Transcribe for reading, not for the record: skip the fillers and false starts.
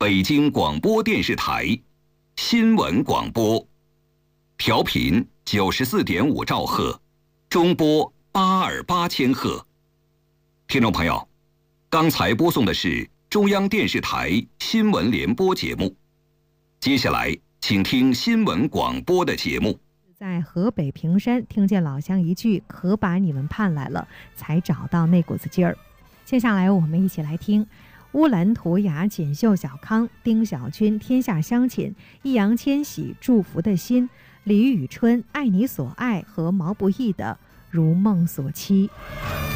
北京广播电视台新闻广播，调频94.5兆赫，中波828千赫。听众朋友，刚才播送的是中央电视台新闻联播节目，接下来请听新闻广播的节目。 在河北平山听见老乡一句“可把你们盼来了”，才找到那股子劲儿。接下来我们一起来听乌兰图雅锦绣小康、丁小军天下乡亲、易烊千玺祝福的心、李宇春爱你所爱和毛不易的如梦所期。